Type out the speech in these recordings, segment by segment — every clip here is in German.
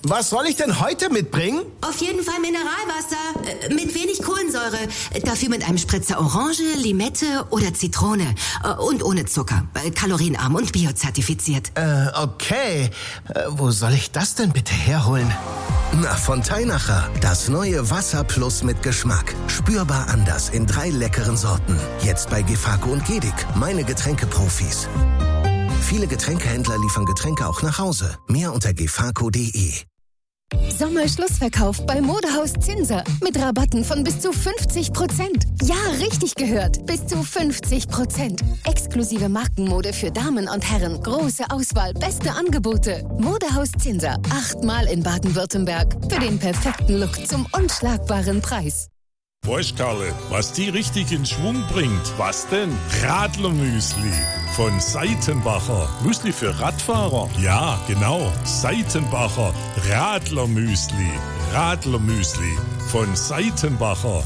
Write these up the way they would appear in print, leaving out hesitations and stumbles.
Was soll ich denn heute mitbringen? Auf jeden Fall Mineralwasser. Mit wenig Kohlensäure. Dafür mit einem Spritzer Orange, Limette oder Zitrone. Und ohne Zucker. Kalorienarm und biozertifiziert. Okay. Wo soll ich das denn bitte herholen? Na, von Teinacher. Das neue Wasser Plus mit Geschmack. Spürbar anders in 3 leckeren Sorten. Jetzt bei Gefako und Gedig. Meine Getränkeprofis. Viele Getränkehändler liefern Getränke auch nach Hause. Mehr unter gefako.de. Sommerschlussverkauf bei Modehaus Zinser. Mit Rabatten von bis zu 50%. Ja, richtig gehört. Bis zu 50%. Exklusive Markenmode für Damen und Herren. Große Auswahl, beste Angebote. Modehaus Zinser. 8-mal in Baden-Württemberg. Für den perfekten Look zum unschlagbaren Preis. Weißt Karle, was die richtig in Schwung bringt? Was denn? Radlermüsli von Seitenbacher. Müsli für Radfahrer? Ja, genau. Seitenbacher Radlermüsli. Radlermüsli von Seitenbacher.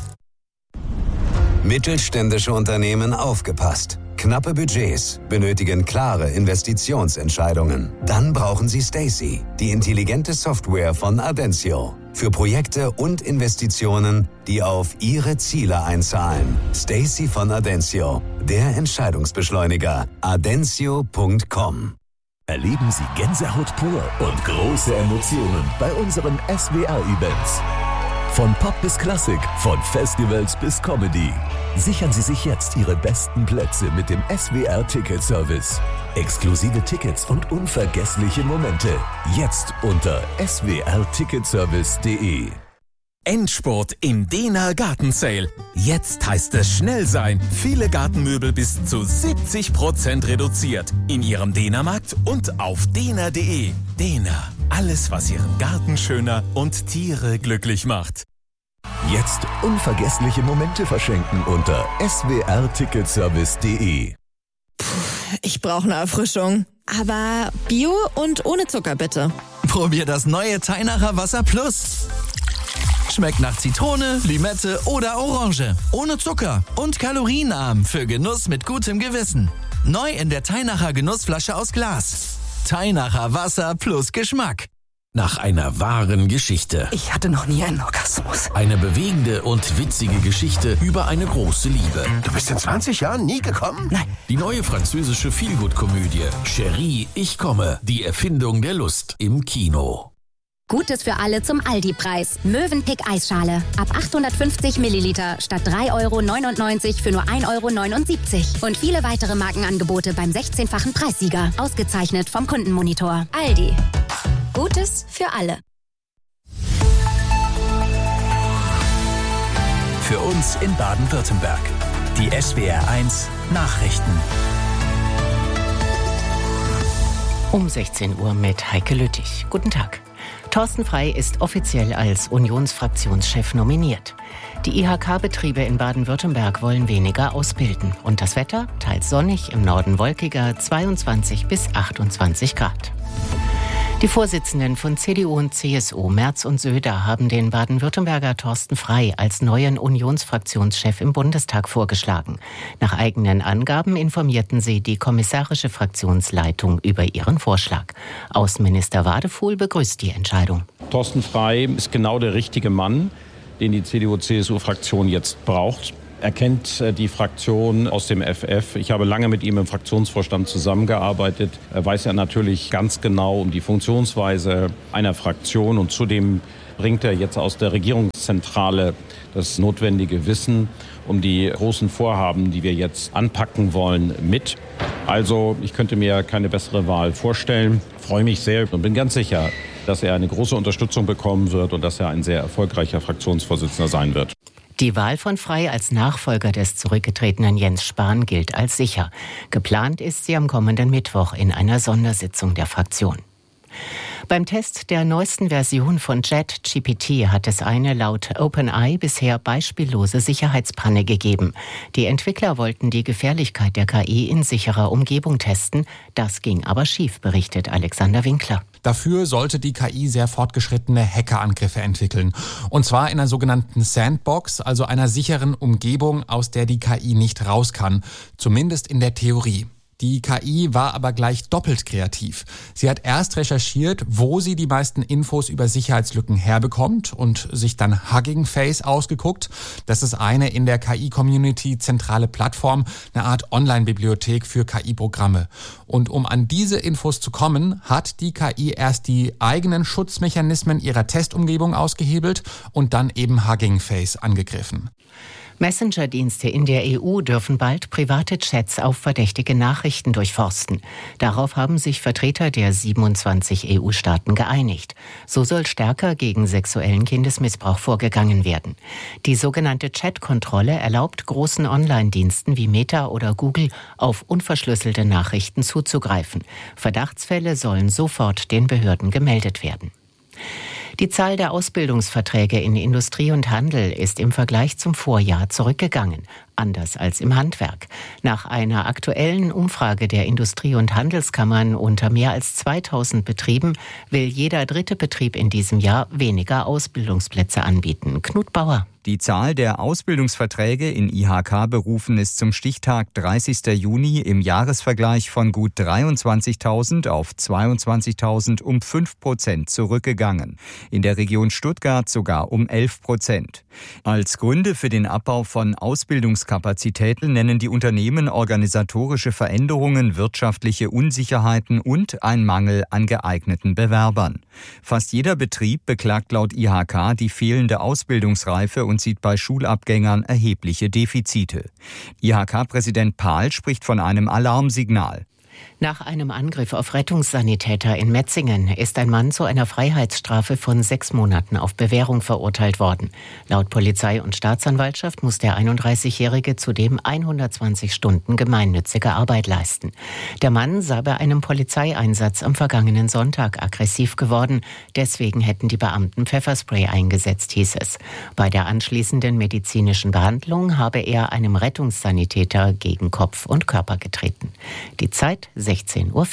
Mittelständische Unternehmen aufgepasst. Knappe Budgets benötigen klare Investitionsentscheidungen. Dann brauchen Sie Stacey, die intelligente Software von Adensio. Für Projekte und Investitionen, die auf Ihre Ziele einzahlen. Stacey von Adensio, der Entscheidungsbeschleuniger. Adensio.com. Erleben Sie Gänsehaut pur und große Emotionen bei unseren SWR-Events. Von Pop bis Klassik, von Festivals bis Comedy. Sichern Sie sich jetzt Ihre besten Plätze mit dem SWR-Ticket-Service. Exklusive Tickets und unvergessliche Momente. Jetzt unter swrticketservice.de. Endspurt im Dehner Gartensale. Jetzt heißt es schnell sein. Viele Gartenmöbel bis zu 70% reduziert. In Ihrem Dehnermarkt und auf dehner.de. Dehner. Alles, was Ihren Garten schöner und Tiere glücklich macht. Jetzt unvergessliche Momente verschenken unter swrticketservice.de. Ich brauche eine Erfrischung. Aber Bio und ohne Zucker bitte. Probier das neue Teinacher Wasser Plus. Schmeckt nach Zitrone, Limette oder Orange. Ohne Zucker und kalorienarm für Genuss mit gutem Gewissen. Neu in der Teinacher Genussflasche aus Glas. Teinacher Wasser plus Geschmack. Nach einer wahren Geschichte. Ich hatte noch nie einen Orgasmus. Eine bewegende und witzige Geschichte über eine große Liebe. Du bist in 20 Jahren nie gekommen? Nein. Die neue französische Feelgood-Komödie Chérie, ich komme. Die Erfindung der Lust im Kino. Gutes für alle zum Aldi-Preis. Mövenpick Eisschale. Ab 850 Milliliter statt 3,99 € für nur 1,79 €. Und viele weitere Markenangebote beim 16-fachen Preissieger. Ausgezeichnet vom Kundenmonitor. Aldi. Gutes für alle. Für uns in Baden-Württemberg. Die SWR1 Nachrichten. Um 16 Uhr mit Heike Lüttich. Guten Tag. Thorsten Frey ist offiziell als Unionsfraktionschef nominiert. Die IHK-Betriebe in Baden-Württemberg wollen weniger ausbilden. Und das Wetter? Teils sonnig, im Norden wolkiger, 22 bis 28 Grad. Die Vorsitzenden von CDU und CSU, Merz und Söder, haben den Baden-Württemberger Thorsten Frey als neuen Unionsfraktionschef im Bundestag vorgeschlagen. Nach eigenen Angaben informierten sie die kommissarische Fraktionsleitung über ihren Vorschlag. Außenminister Wadefuhl begrüßt die Entscheidung. Thorsten Frey ist genau der richtige Mann, den die CDU-CSU-Fraktion jetzt braucht. Er kennt die Fraktion aus dem FF. Ich habe lange mit ihm im Fraktionsvorstand zusammengearbeitet. Er weiß ja natürlich ganz genau um die Funktionsweise einer Fraktion. Und zudem bringt er jetzt aus der Regierungszentrale das notwendige Wissen um die großen Vorhaben, die wir jetzt anpacken wollen, mit. Also ich könnte mir keine bessere Wahl vorstellen. Ich freue mich sehr und bin ganz sicher, dass er eine große Unterstützung bekommen wird und dass er ein sehr erfolgreicher Fraktionsvorsitzender sein wird. Die Wahl von Frey als Nachfolger des zurückgetretenen Jens Spahn gilt als sicher. Geplant ist sie am kommenden Mittwoch in einer Sondersitzung der Fraktion. Beim Test der neuesten Version von ChatGPT hat es eine laut OpenAI bisher beispiellose Sicherheitspanne gegeben. Die Entwickler wollten die Gefährlichkeit der KI in sicherer Umgebung testen. Das ging aber schief, berichtet Alexander Winkler. Dafür sollte die KI sehr fortgeschrittene Hackerangriffe entwickeln. Und zwar in einer sogenannten Sandbox, also einer sicheren Umgebung, aus der die KI nicht raus kann. Zumindest in der Theorie. Die KI war aber gleich doppelt kreativ. Sie hat erst recherchiert, wo sie die meisten Infos über Sicherheitslücken herbekommt und sich dann Hugging Face ausgeguckt. Das ist eine in der KI-Community zentrale Plattform, eine Art Online-Bibliothek für KI-Programme. Und um an diese Infos zu kommen, hat die KI erst die eigenen Schutzmechanismen ihrer Testumgebung ausgehebelt und dann eben Hugging Face angegriffen. Messenger-Dienste in der EU dürfen bald private Chats auf verdächtige Nachrichten durchforsten. Darauf haben sich Vertreter der 27 EU-Staaten geeinigt. So soll stärker gegen sexuellen Kindesmissbrauch vorgegangen werden. Die sogenannte Chat-Kontrolle erlaubt großen Online-Diensten wie Meta oder Google auf unverschlüsselte Nachrichten zuzugreifen. Verdachtsfälle sollen sofort den Behörden gemeldet werden. Die Zahl der Ausbildungsverträge in Industrie und Handel ist im Vergleich zum Vorjahr zurückgegangen, anders als im Handwerk. Nach einer aktuellen Umfrage der Industrie- und Handelskammern unter mehr als 2000 Betrieben will jeder dritte Betrieb in diesem Jahr weniger Ausbildungsplätze anbieten. Knut Bauer. Die Zahl der Ausbildungsverträge in IHK-Berufen ist zum Stichtag 30. Juni im Jahresvergleich von gut 23.000 auf 22.000 um 5% zurückgegangen. In der Region Stuttgart sogar um 11%. Als Gründe für den Abbau von Ausbildungskapazitäten nennen die Unternehmen organisatorische Veränderungen, wirtschaftliche Unsicherheiten und ein Mangel an geeigneten Bewerbern. Fast jeder Betrieb beklagt laut IHK die fehlende Ausbildungsreife und sieht bei Schulabgängern erhebliche Defizite. IHK-Präsident Pahl spricht von einem Alarmsignal. Nach einem Angriff auf Rettungssanitäter in Metzingen ist ein Mann zu einer Freiheitsstrafe von 6 Monaten auf Bewährung verurteilt worden. Laut Polizei und Staatsanwaltschaft muss der 31-Jährige zudem 120 Stunden gemeinnützige Arbeit leisten. Der Mann sei bei einem Polizeieinsatz am vergangenen Sonntag aggressiv geworden. Deswegen hätten die Beamten Pfefferspray eingesetzt, hieß es. Bei der anschließenden medizinischen Behandlung habe er einem Rettungssanitäter gegen Kopf und Körper getreten. Die Zeit 16:04 Uhr.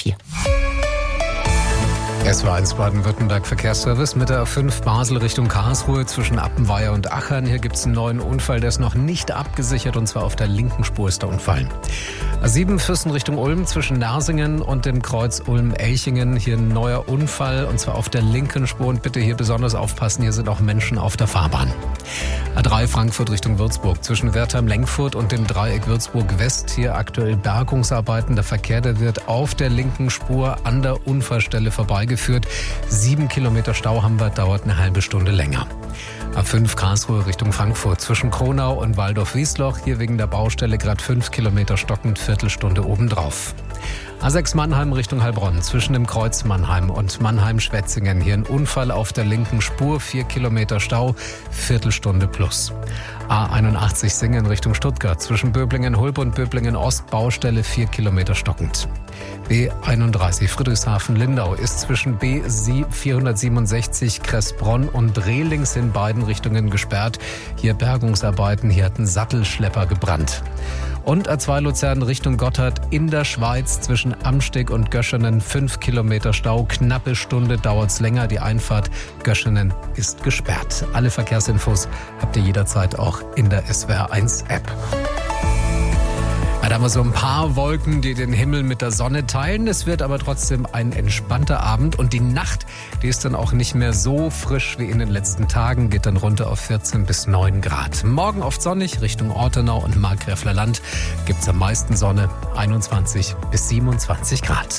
SW1 Baden-Württemberg Verkehrsservice mit der A5 Basel Richtung Karlsruhe zwischen Appenweier und Achern. Hier gibt es einen neuen Unfall, der ist noch nicht abgesichert und zwar auf der linken Spur ist der Unfall. A7 Füssen Richtung Ulm zwischen Nersingen und dem Kreuz Ulm-Elchingen. Hier ein neuer Unfall und zwar auf der linken Spur und bitte hier besonders aufpassen, hier sind auch Menschen auf der Fahrbahn. A3 Frankfurt Richtung Würzburg zwischen Wertheim-Lenkfurt und dem Dreieck Würzburg-West. Hier aktuell Bergungsarbeiten. Der Verkehr, der wird auf der linken Spur an der Unfallstelle vorbeigeführt. 7 Kilometer Stau haben wir, dauert eine halbe Stunde länger. A5 Karlsruhe Richtung Frankfurt zwischen Kronau und Waldorf-Wiesloch. Hier wegen der Baustelle gerade 5 Kilometer stockend, Viertelstunde obendrauf. A6 Mannheim Richtung Heilbronn zwischen dem Kreuz Mannheim und Mannheim-Schwetzingen. Hier ein Unfall auf der linken Spur, 4 Kilometer Stau, Viertelstunde plus. A81 Singen Richtung Stuttgart zwischen Böblingen-Hulb und Böblingen-Ost, Baustelle 4 Kilometer stockend. B31 Friedrichshafen-Lindau ist zwischen B467 Kressbronn und Rehlings in beiden Richtungen gesperrt. Hier Bergungsarbeiten, hier hat ein Sattelschlepper gebrannt. Und A2 Luzern Richtung Gotthard in der Schweiz zwischen Amsteg und Göschenen 5 Kilometer Stau. Knappe Stunde dauert's länger. Die Einfahrt Göschenen ist gesperrt. Alle Verkehrsinfos habt ihr jederzeit auch in der SWR1 App. Ja, da haben wir so ein paar Wolken, die den Himmel mit der Sonne teilen. Es wird aber trotzdem ein entspannter Abend. Und die Nacht, die ist dann auch nicht mehr so frisch wie in den letzten Tagen. Geht dann runter auf 14 bis 9 Grad. Morgen oft sonnig, Richtung Ortenau und Markgräfler Land gibt's am meisten Sonne, 21 bis 27 Grad.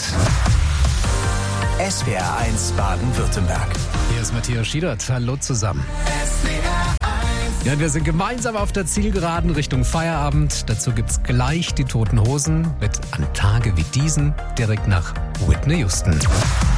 SWR1 Baden-Württemberg. Hier ist Matthias Schiedert. Hallo zusammen. Ja, wir sind gemeinsam auf der Zielgeraden Richtung Feierabend. Dazu gibt's gleich die Toten Hosen mit An Tage wie diesen direkt nach Whitney Houston.